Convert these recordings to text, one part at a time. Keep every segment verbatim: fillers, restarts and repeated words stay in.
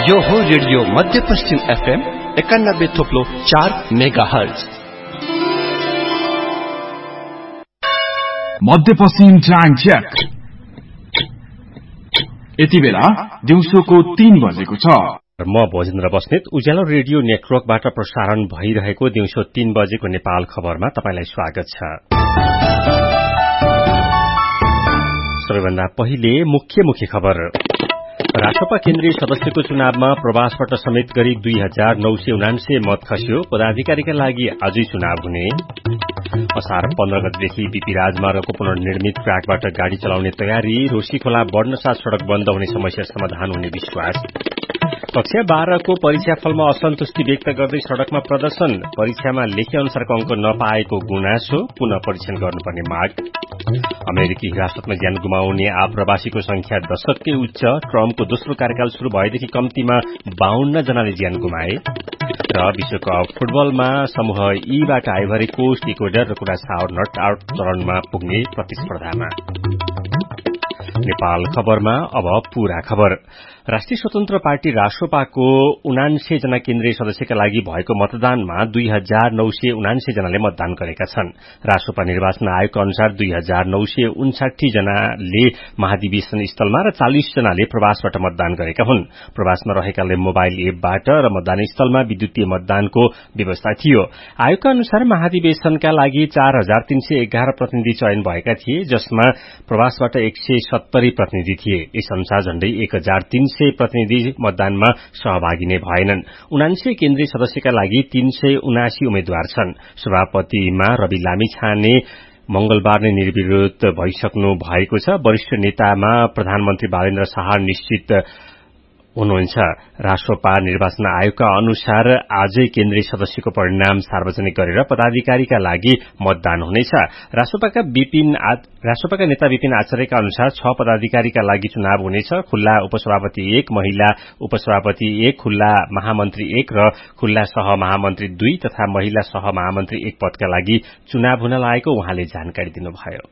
यो हो रेडियो मध्यपश्चिम एफएम एकानब्बे थोप्लो चार मेगा हर्ज। मध्यपश्चिम टाइम चेक। यति बेला दिउँसोको तीन बजेको छ। म भोजेन्द्र बस्नेत उज्यालो रेडियो नेटवर्कबाट प्रसारण भइरहेको दिउँसो तीन बजेको नेपाल खबरमा तपाईलाई स्वागत छ। सबैभन्दा पहिले मुख्य मुख्य खबर। राष्ट्रपा केन्द्रीय सदस्यको चुनावमा प्रवासबाट समेत गरी दुई हजार नौ सय उनान्से मत खस्यो। पदाधिकारीका लागि आजै चुनाव हुने। असार पन्ध्र गतेदेखि बीपी राजमार्गको पुनर्निर्मित ट्र्याकबाट गाड़ी चलाउने तयारी। रोशी खोला बढ्नसाथ सड़क बन्द हुने समस्या समाधान हुने विश्वास। कक्षा बाह्रको परीक्षाफलमा असन्तुष्टि व्यक्त गर्दै सड़कमा प्रदर्शन। परीक्षामा लेखे अनुसारको अंक नपाएको गुनासो, पुनः परीक्षण गर्नुपर्ने माग। अमेरिकी हिरासतमा ज्यान गुमाउने आप्रवासीको संख्या दशककै उच्च। ट्रम्पको दोस्रो कार्यकाल शुरू भएदेखि कम्तीमा बाहन्न जनाले ज्यान गुमाए। र विश्वकप फुटबलमा समूह ईबाट आइभरी कोस्ट, इक्वेडर र कुरासाओ नट आउट चरणमा पुग्ने प्रतिस्पर्धामा। नेपाल खबरमा अब पूरा खबर। राष्ट्रिय स्वतन्त्र पार्टी राष्ट्रपाको उनान्से जना केन्द्रीय सदस्यका लागि भएको मतदानमा दुई हजार नौ सय उनान्से जनाले मतदान गरेका छन्। राष्ट्रपा निर्वाचन आयोगका अनुसार दुई हजार नौ सय उन्साठी जनाले महाधिवेशन स्थलमा र चालिस जनाले प्रवासबाट मतदान गरेका हुन्। प्रवासमा रहेकाले मोबाइल एपबाट र मतदान स्थलमा विद्युतीय मतदानको व्यवस्था थियो। आयोगका अनुसार महाधिवेशनका लागि चार हजार तीन सय एघार प्रतिनिधि चयन भएका थिए, जसमा प्रवासबाट एक सय सत्तरी प्रतिनिधि थिए। यस अनुसार झण्डै एक हजार तीन सय प्रतिनिधि मतदानमा सहभागी नै भएनन्। उनान्से केन्द्रीय सदस्यका लागि तीन सय उनासी उम्मेद्वार छन्। सभापतिमा रवि लामिछाने मंगलबार नै निर्विरोध भइसक्नु भएको छ। वरिष्ठ नेतामा प्रधानमन्त्री बालेन्द्र शाह निश्चित हुनुहुन्छ। राष्ट्रपा निर्वाचन आयोगका अनुसार आजै केन्द्रीय सदस्यको परिणाम सार्वजनिक गरेर पदाधिकारीका लागि मतदान हुनेछ। राष्ट्रपाका विपिन राष्ट्रपाका नेता विपिन आचार्यका अनुसार छ पदाधिकारीका लागि चुनाव हुनेछ। खुल्ला उपसभापति एक, महिला उपसभापति एक, खुल्ला महामन्त्री एक र खुल्ला सहमहामन्त्री दुई तथा महिला सहमहामन्त्री एक पदका लागि चुनाव हुन लागेको उहाँले जानकारी दिनुभयो।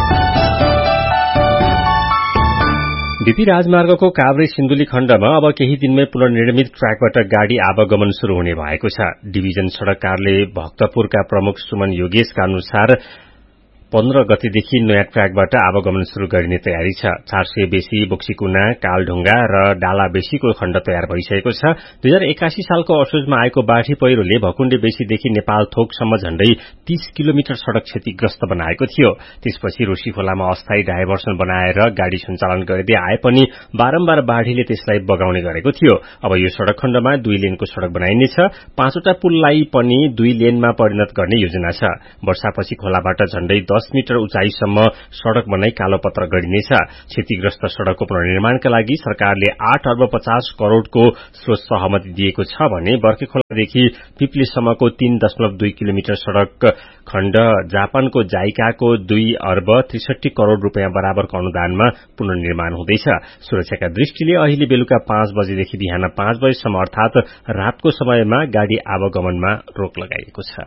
बीपी राजमार्गको काभ्रे सिन्धुली खण्डमा अब केही दिनमै पुनर्निर्मित ट्र्याकबाट गाड़ी आवागमन शुरू हुने भएको छ। डिभिजन सड़क कार्यालय भक्तपुरका प्रमुख सुमन योगेशका अनुसार पन्ध्र गतेदेखि नयाँ ट्र्याकबाट आवागमन शुरू गरिने तयारी छ। चार सय बेसी बोक्सीकुना, कालढुंगा र डाला बेसीको खण्ड तयार भइसकेको छ। दुई हजार एकासी सालको असोजमा आएको बाढ़ी पहिरोले भकुण्डे बेसीदेखि नेपाल थोकसम्म झण्डै तीस किलोमिटर सड़क क्षतिग्रस्त बनाएको थियो। त्यसपछि रोशी खोलामा अस्थायी डाइभर्सन बनाएर गाड़ी सञ्चालन गरिँदै आए पनि बारम्बार बाढ़ीले त्यसलाई बगाउने गरेको थियो। अब यो सड़क खण्डमा दुई लेनको सड़क बनाइनेछ। पाँचवटा पुललाई पनि दुई लेनमा परिणत गर्ने योजना छ। वर्षापछि खोलाबाट झण्डै दस मिटर उचाइसम्म सड़क बनाई कालोपत्र गरिनेछ। क्षतिग्रस्त सड़कको पुनर्निर्माणका लागि सरकारले आठ अर्ब पचास करोड़को स्रोत सहमति दिएको छ भने बर्के खोलादेखि पिप्लेसम्मको तीन दशमलव दुई किलोमिटर सड़क खण्ड जापानको जाइकाको दुई अर्ब त्रिसठी करोड़ रूपियाँ बराबरको अनुदानमा पुनर्निर्माण हुँदैछ। सुरक्षाका दृष्टिले अहिले बेलुका पाँच बजेदेखि बिहान पाँच बजेसम्म अर्थात रातको समयमा गाड़ी आवागमनमा रोक लगाइएको छ।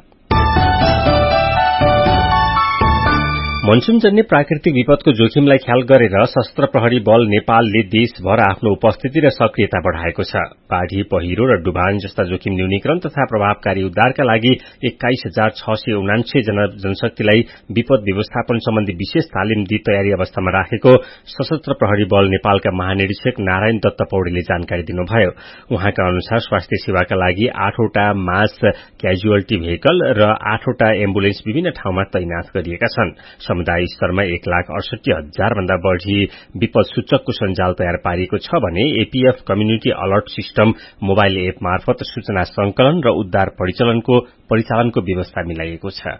मनसूनजन्य प्राकृतिक विपदको जोखिमलाई ख्याल गरेर सशस्त्र प्रहरी बल नेपालले देशभर आफ्नो उपस्थिति र सक्रियता बढ़ाएको छ। बाढ़ी, पहिरो र डुबान जस्ता जोखिम न्यूनीकरण तथा प्रभावकारी उद्धारका लागि एक्काइस हजार छ सय उनान्से जना जनशक्तिलाई विपद व्यवस्थापन सम्बन्धी विशेष तालिम दिई तयारी अवस्थामा राखेको सशस्त्र प्रहरी बल नेपालका महानिरीक्षक नारायण दत्त पौडेलले जानकारी दिनुभयो। उहाँका अनुसार स्वास्थ्य सेवाका लागि आठवटा मास क्याजुअल्टी भेहिकल र आठवटा एम्बुलेन्स विभिन्न ठाउँमा तैनाथ गरिएका छन्। समुदाय स्तरमा एक लाख अडसठी हजार भन्दा बढ़ी विपद सूचकको सञ्जाल तयार पारिएको छ भने APF community alert system mobile app मार्फत सूचना संकलन र उद्धार परिचालनको परिचालनको व्यवस्था मिलाइएको छ।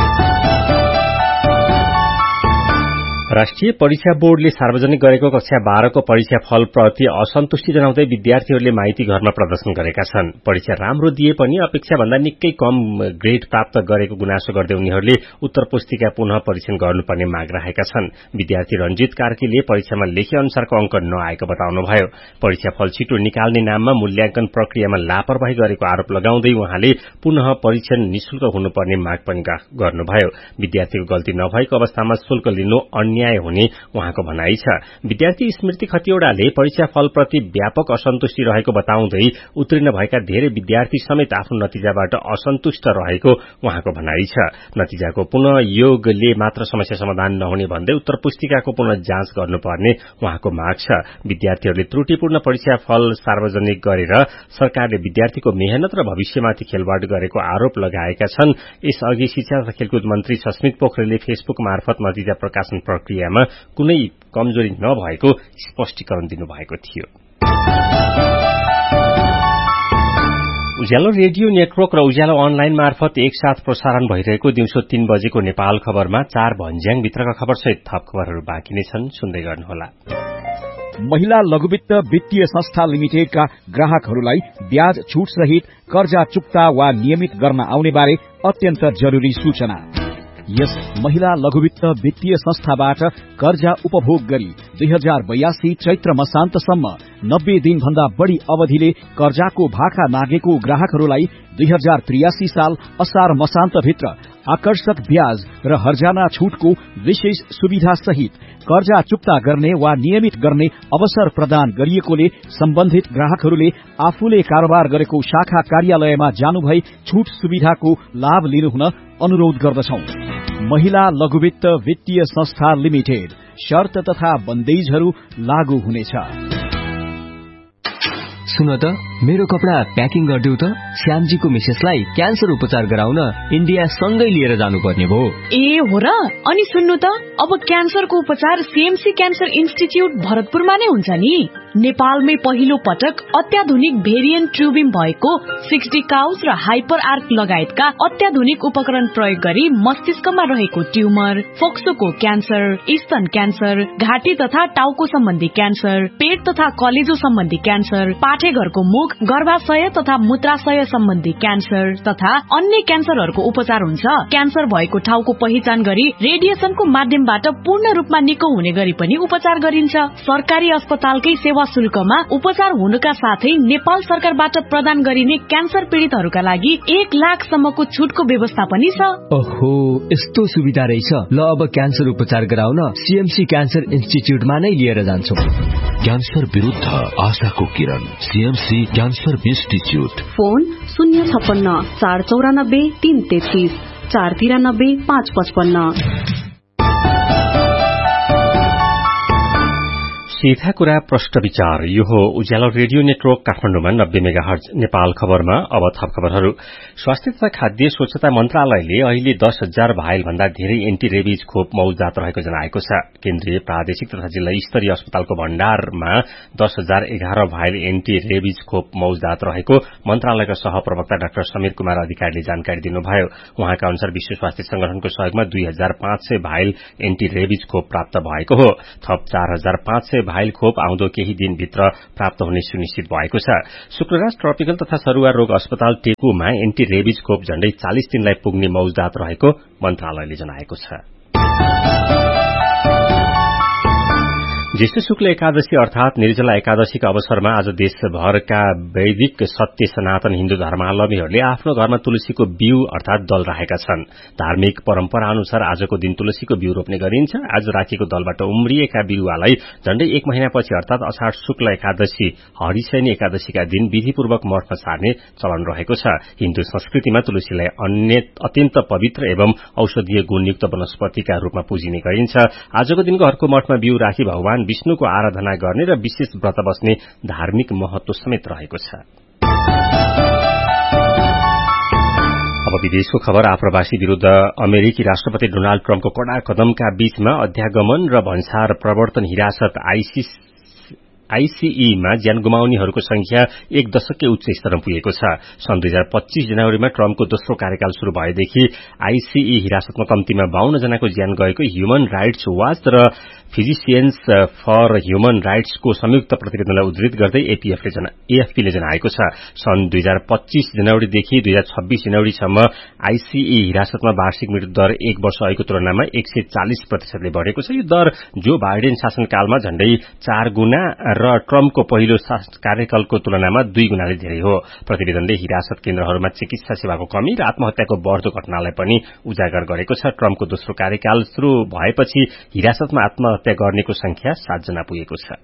राष्ट्रिय परीक्षा बोर्डले सार्वजनिक गरेको कक्षा बाह्रको परीक्षा फलप्रति असन्तुष्टि जनाउँदै विद्यार्थीहरूले माइती घरमा प्रदर्शन गरेका छन्। परीक्षा राम्रो दिए पनि अपेक्षा भन्दा निकै कम ग्रेड प्राप्त गरेको गुनासो गर्दै उनीहरूले उत्तर पुस्तिका पुनः परीक्षण गर्नुपर्ने माग राखेका छन्। विद्यार्थी रञ्जित कार्कीले परीक्षामा लेखे अनुसारको अंक नआएको बताउनुभयो। परीक्षा फल छिटो निकाल्ने नाममा मूल्याङ्कन प्रक्रियामा लापरवाही गरेको आरोप लगाउँदै उहाँले पुनः परीक्षण निशुल्क हुनुपर्ने माग पनि गर्नुभयो। विद्यार्थीको गल्ती नभएको अवस्थामा शुल्क लिनु अन्य अन्याय हुने उहाँको भनाइ छ। विद्यार्थी स्मृति खतिवड़ाले परीक्षा फलप्रति व्यापक असन्तुष्टि रहेको बताउँदै उत्तीर्ण भएका धेरै विद्यार्थी समेत आफ्नो नतिजाबाट असन्तुष्ट रहेको उहाँको भनाइ छ। नतिजाको पुनः योगले मात्र समस्या समाधान नहुने भन्दै उत्तर पुस्तिकाको पुनः जाँच गर्नुपर्ने उहाँको माग छ। विद्यार्थीहरूले त्रुटिपूर्ण परीक्षा फल सार्वजनिक गरेर सरकारले विद्यार्थीको मेहनत र भविष्यमाथि खेलवाड गरेको आरोप लगाएका छन्। यसअघि शिक्षा तथा खेलकुद मन्त्री सस्मित पोखरेलले फेसबुक मार्फत नतिजा प्रकाशन प्रक्रियामा कुनै कमजोरी नभएको स्पष्टीकरण दिनुभएको थियो। उज्यालो रेडियो नेटवर्क र उज्यालो अनलाइन मार्फत एकसाथ प्रसारण भइरहेको दिउँसो तीन बजेको नेपाल खबरमा चार भन्ज्याङ भित्रका खबरसहित थप खबरहरू बाँकी नै छन्, सुन्दै गर्नुहोला। महिला लघुवित्त वित्तीय संस्था लिमिटेडका ग्राहकहरूलाई ब्याज छूट सहित कर्जा चुक्ता वा नियमित गर्न आउने बारे अत्यन्त जरूरी सूचना। यस महिला लघुवित्त वित्तीय संस्थाबाट कर्जा उपभोग गरी दुई हजार बयासी चैत्र मसान्तसम्म नब्बे दिन भन्दा बढ़ी अवधिले कर्जाको भाका नागेको ग्राहकहरूलाई दुई हजार त्रियासी साल असार मसान्तभित्र आकर्षक ब्याज र हर्जाना छूटको विशेष सुविधा सहित कर्जा चुक्ता गर्ने वा नियमित गर्ने अवसर प्रदान गरिएकोले सम्बन्धित ग्राहकहरूले आफूले कारोबार गरेको शाखा कार्यालयमा जानुभई छूट सुविधाको लाभ लिनुहुन अनुरोध गर्दछौं। महिला लघुवित्त वित्तीय संस्था लिमिटेड, शर्त तथा बन्देजहरू लागू हुनेछ। सुन त, मेरो कपडा प्याकिङ गरिदेऊ त। श्यामजीको मिसेसलाई क्यान्सर उपचार गराउन इन्डिया सँगै लिएर जानुपर्ने भयो। ए हो र? अनि सुन्नु त, अब क्यान्सरको उपचार सीएमसी क्यान्सर इन्स्टिच्युट भरतपुरमा नै हुन्छ नि। नेपालमै पहिलो पटक अत्याधुनिक भेरिएन्ट ट्युबिम भएको सिक्सटी काउस र हाइपर आर्क लगायतका अत्याधुनिक उपकरण प्रयोग गरी मस्तिष्कमा रहेको ट्युमर, फोक्सोको क्यान्सर, स्तन क्यान्सर, घाँटी तथा टाउको सम्बन्धी क्यान्सर, पेट तथा कलेजो सम्बन्धी क्यान्सर, पाठेघरको मुख, गर्भाशय तथा मूत्राशय सम्बन्धी क्यान्सर तथा अन्य क्यान्सरहरूको उपचार हुन्छ। क्यान्सर भएको ठाउँको पहिचान गरी रेडिएसनको माध्यमबाट पूर्ण रूपमा निको हुने गरी पनि उपचार गरिन्छ। सरकारी अस्पतालकै सेवा शुल्कमा उपचार हुनुका साथै नेपाल सरकारबाट प्रदान गरिने क्यान्सर पीड़ितहरूका लागि एक लाख सम्मको छुटको व्यवस्था पनि छ। ओहो, यस्तो सुविधा रहेछ। ल, अब क्यान्सर उपचार गराउन सीएमसी क्यान्सर इन्स्टिच्युटमा नै लिएर जान्छौं। क्यान्सर विरुद्ध आशाको किरण, सीएमसी क्यान्सर इन्स्टिच्युट। फोन शून्य छप्पन्न चार चौरानब्बे तीन तेत्तीस चार तिरानब्बे पाँच पचपन्न। सीधा कुरा प्रश्न विचार। यो हो उज्यालो रेडियो नेटवर्क काठमाडौँमा नब्बे मेगाहर्ज नेपाल खबरमा। अब थप खबरहरू। स्वास्थ्य तथा खाद्य स्वच्छता मन्त्रालयले अहिले दस हजार भाइल भन्दा धेरै एन्टी रेबिज खोप मौजदात रहेको जनाएको छ। केन्द्रीय प्रादेशिक तथा जिल्ला स्तरीय अस्पतालको भण्डारमा दस हजार एघार भाइल एन्टी रेबिज खोप मौजदात रहेको मन्त्रालयका सहप्रवक्ता डाक्टर समीर कुमार अधिकारीले जानकारी दिनुभयो। उहाँका अनुसार विश्व स्वास्थ्य संगठनको सहयोगमा दुई हजार पाँच सय भाइल एन्टी रेबिज खोप प्राप्त भएको हो। थप चार हजार पाँच सय भाइल खोप आउँदो केही दिनभित्र प्राप्त हुने सुनिश्चित भएको छ। शुक्रराज ट्रपिकल तथा सरुवा रोग अस्पताल टेकुमा एन्टी रेबिज खोप झण्डै चालिस दिनलाई पुग्ने मौजदात रहेको मन्त्रालयले जनाएको छ। ज्येष्ठ शुक्ल एकादशी अर्थात निर्जला एकादशीका अवसरमा आज देशभरका वैदिक सत्य सनातन हिन्दू धर्मावलम्बीहरूले आफ्नो घरमा तुलसीको बिउ अर्थात दल राखेका छन्। धार्मिक परम्परा अनुसार आजको दिन तुलसीको बिउ रोप्ने गरिन्छ। आज राखिएको दलबाट उम्रिएका बिरुवालाई झण्डै एक महिनापछि अर्थात अषाढ शुक्ल एकादशी हरिशयनी एकादशीका दिन विधिपूर्वक मठमा सार्ने चलन रहेको छ। हिन्दू संस्कृतिमा तुलसीलाई अन्य अत्यन्त पवित्र एवं औषधीय गुणयुक्त वनस्पतिका रूपमा पुजिने गरिन्छ। आजको दिन घरको मठमा बिउ राखी भगवान विष्णुको आराधना गर्ने र विशेष व्रत बस्ने धार्मिक महत्व समेत रहेको छ। अब विदेशको खबर। आप्रवासी विरूद्ध अमेरिकी राष्ट्रपति डोनाल्ड ट्रम्पको कड़ा कदमका बीचमा अध्यागमन र भन्सार प्रवर्तन हिरासत आइसिस आईसीईमा ज्यान गुमाउनेहरूको संख्या एक दशककै उच्च स्तरमा पुगेको छ। सन् दुई हजार पच्चीस जनवरीमा ट्रम्पको दोस्रो कार्यकाल शुरू भएदेखि आईसीई हिरासतमा कम्तीमा बाहन्न जनाको ज्यान गएको ह्युमन राइट्स वाच र फिजिसियन्स फर ह्युमन राइट्सको संयुक्त प्रतिवेदनलाई उद्धृत गर्दै एएफपीले जनाएको छ। सन् दुई हजार पच्चीस जनवरीदेखि दुई हजार छब्बीस जनवरीसम्म आईसीई हिरासतमा वार्षिक मृत्यु दर एक वर्ष अघिको तुलनामा एक सय चालिस प्रतिशतले बढ़ेको छ। यो दर जो बाइडेन शासनकालमा झण्डै चार गुणा र र ट्रम्पको पहिलो कार्यकालको तुलनामा दुई गुणाले धेरै हो। प्रतिवेदनले हिरासत केन्द्रहरूमा चिकित्सा सेवाको कमी र आत्महत्याको बढ़दो घटनालाई पनि उजागर गरेको छ। ट्रम्पको दोस्रो कार्यकाल शुरू भएपछि हिरासतमा आत्महत्या गर्नेको संख्या सातजना पुगेको छ।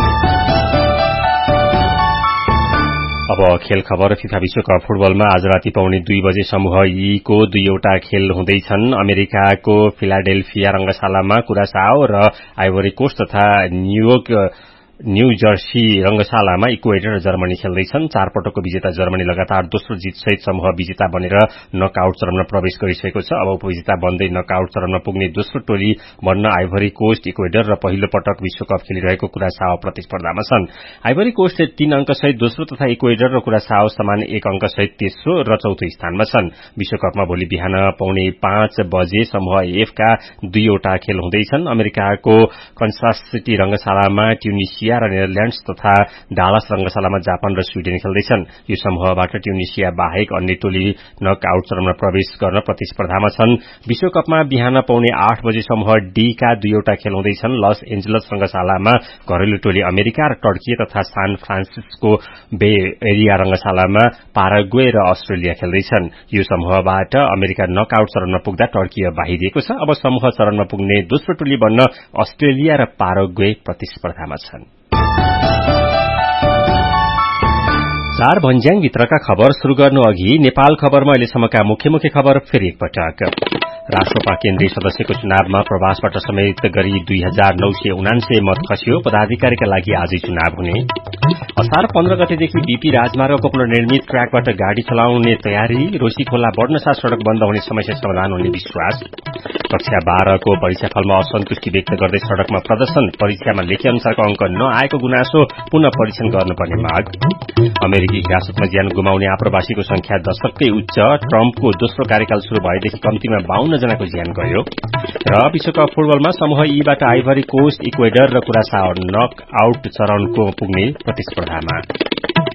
अब खेल खबर। फिफा विश्वकप फुटबलमा आज राति पाउने दुई बजे समूह ई को दुईवटा खेल हुँदैछन्। अमेरिकाको फिलाडेल्फिया रंगशालामा कुरासाओ र आइभरी कोस्ट तथा न्यूयोर्क न्यू जर्सी रंगशालामा इक्वेडर र जर्मनी खेल्दैछन्। चार पटकको विजेता जर्मनी लगातार दोस्रो जितसहित समूह विजेता बनेर नकआउट चरणमा प्रवेश गरिसकेको छ। अब उपविजेता बन्दै नकआउट चरणमा पुग्ने दोस्रो टोली बन्न आइभरी कोस्ट, इक्वेडर र पहिलो पटक विश्वकप खेलिरहेको कुरासाओ प्रतिस्पर्धामा छन्। आइभरी कोस्टले तीन अंकसहित दोस्रो तथा इक्वेडर र कुरासाओ समान एक अंकसहित तेस्रो र चौथो स्थानमा छन्। विश्वकपमा भोलि बिहान पाउने पाँच बजे समूह एफ का दुईवटा खेल हुँदैछन्। अमेरिकाको कन्सास सिटी रंगशालामा ट्युनिसिया र नेदरल्याण्ड्स तथा डालस रंगशालामा जापान र स्वीडेन खेल्दैछन्। यो समूहबाट ट्युनिसिया बाहेक अन्य टोली नकआउट चरणमा प्रवेश गर्न प्रतिस्पर्धामा छन्। विश्वकपमा बिहान पाउने आठ बजे समूह डी का दुईवटा खेल हुँदैछन्। लस एन्जलस रंगशालामा घरेलु टोली अमेरिका र टर्की तथा सान फ्रान्सिस्को बे एरिया रंगशालामा पाराग्वे र अस्ट्रेलिया खेल्दैछन्। यो समूहबाट अमेरिका नकआउट चरणमा पुग्दा टर्की बाहिरिएको छ। अब समूह चरणमा पुग्ने दोस्रो टोली बन्न अस्ट्रेलिया र पाराग्वे प्रतिस्पर्धामा छन्। चार भन्ज्याङ भित्रका खबर शुरू गर्नु अघि नेपाल खबरमा अहिलेसम्मका मुख्य मुख्य खबर फेरि एकपटक। राष्ट्रपा केन्द्रीय सदस्यको चुनावमा प्रवासबाट समेत गरी दुई हजार नौ सय उनान्सय मत खस्यो। पदाधिकारीका लागि आजै चुनाव हुने। असार पन्ध्र गतेदेखि बीपी राजमार्गको पुनर्निर्मित ट्र्याकबाट गाड़ी चलाउने तयारी। रोशी खोला बढ्नसाथ सड़क बन्द हुने समस्या समाधान हुने विश्वास। कक्षा बाह्रको परीक्षाफलमा असन्तुष्टि व्यक्त गर्दै सड़कमा प्रदर्शन। परीक्षामा लेखे अनुसारको अंक नआएको गुनासो, पुनः परीक्षण गर्नुपर्ने माग। अमेरिकी हिरासतमा ज्यान गुमाउने आप्रवासीको संख्या दशककै उच्च। ट्रम्पको दोस्रो कार्यकाल शुरू भएदेखि कम्तीमा बाउन्न जनाको ज्यान गयो। र विश्वकप फुटबलमा समूह ईबाट आइभरी कोस्ट, इक्वेडर र कुरासाओ नक आउट चरणको पुग्ने प्रतिस्पर्धामा।